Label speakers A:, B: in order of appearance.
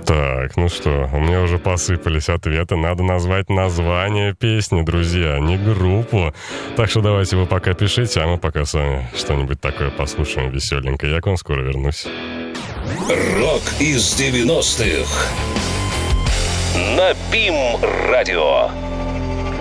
A: Так, ну что, у меня уже посыпались ответы. Надо назвать название песни, друзья, не группу. Так что давайте вы пока пишите, а мы пока с вами что-нибудь такое послушаем веселенькое. Я к вам скоро вернусь.
B: Рок из 90-х на БИМ-радио.